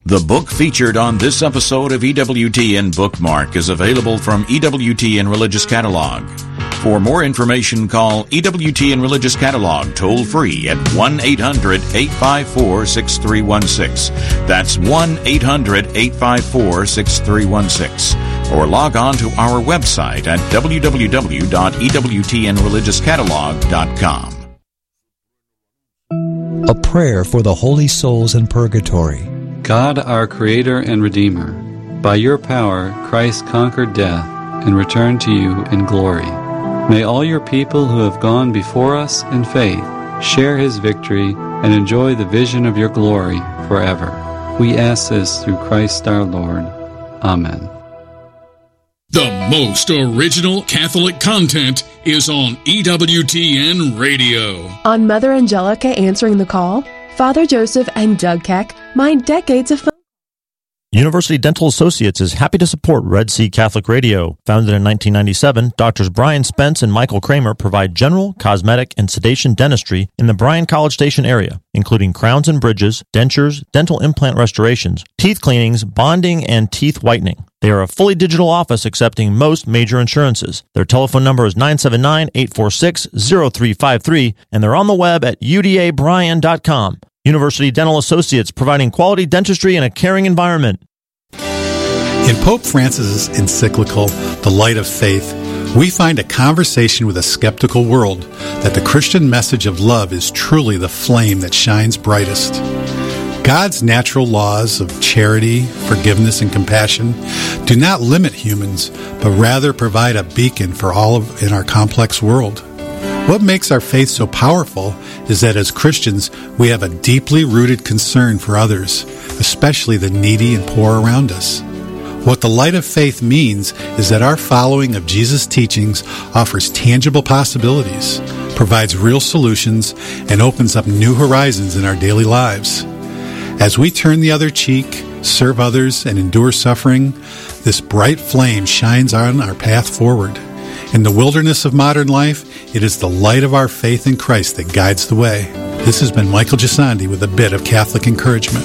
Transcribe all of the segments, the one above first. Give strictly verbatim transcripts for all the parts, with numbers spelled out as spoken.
The book featured on this episode of E W T N Bookmark is available from E W T N Religious Catalog. For more information, call E W T N Religious Catalog toll-free at one eight hundred eight five four six three one six. That's one eight hundred eight five four six three one six. Or log on to our website at w w w dot e w t n religious catalog dot com. A prayer for the holy souls in purgatory. God, our Creator and Redeemer, by your power Christ conquered death and returned to you in glory. May all your people who have gone before us in faith share his victory and enjoy the vision of your glory forever. We ask this through Christ our Lord. Amen. The most original Catholic content is on E W T N Radio. On Mother Angelica Answering the Call, Father Joseph and Doug Keck mind decades of fun. University Dental Associates is happy to support Red Sea Catholic Radio. Founded in nineteen ninety-seven, Doctors Brian Spence and Michael Kramer provide general, cosmetic, and sedation dentistry in the Bryan College Station area, including crowns and bridges, dentures, dental implant restorations, teeth cleanings, bonding, and teeth whitening. They are a fully digital office accepting most major insurances. Their telephone number is nine seven nine, eight four six, zero three five three, and they're on the web at u d a bryan dot com. University Dental Associates, providing quality dentistry in a caring environment. In Pope Francis's encyclical, The Light of Faith, we find a conversation with a skeptical world that the Christian message of love is truly the flame that shines brightest. God's natural laws of charity, forgiveness, and compassion do not limit humans, but rather provide a beacon for all of, in our complex world. What makes our faith so powerful is that as Christians, we have a deeply rooted concern for others, especially the needy and poor around us. What the light of faith means is that our following of Jesus' teachings offers tangible possibilities, provides real solutions, and opens up new horizons in our daily lives. As we turn the other cheek, serve others, and endure suffering, this bright flame shines on our path forward. In the wilderness of modern life, it is the light of our faith in Christ that guides the way. This has been Michael Gisandi with a bit of Catholic encouragement.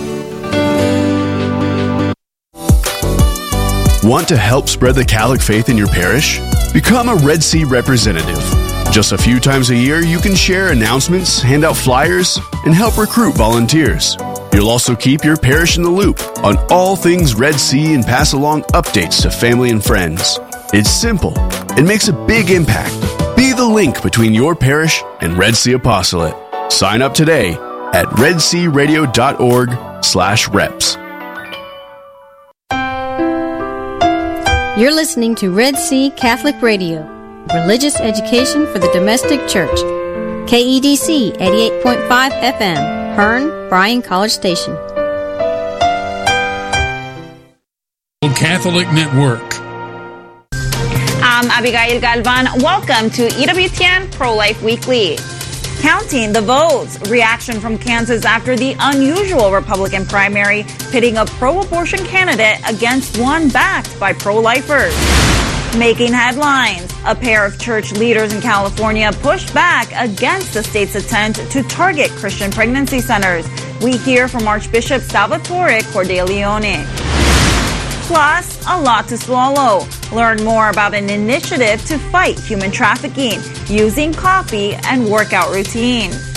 Want to help spread the Catholic faith in your parish? Become a Red Sea representative. Just a few times a year, you can share announcements, hand out flyers, and help recruit volunteers. You'll also keep your parish in the loop on all things Red Sea and pass along updates to family and friends. It's simple. It makes a big impact. Be the link between your parish and Red Sea Apostolate. Sign up today at red sea radio dot org slash reps. You're listening to Red Sea Catholic Radio, religious education for the domestic church. K E D C eighty-eight point five F M, Hearn, Bryan College Station. Catholic Network. I'm Abigail Galvan. Welcome to E W T N Pro-Life Weekly. Counting the votes. Reaction from Kansas after the unusual Republican primary pitting a pro-abortion candidate against one backed by pro-lifers. Making headlines. A pair of church leaders in California pushed back against the state's attempt to target Christian pregnancy centers. We hear from Archbishop Salvatore Cordileone. Plus, a lot to swallow. Learn more about an initiative to fight human trafficking using coffee and workout routines.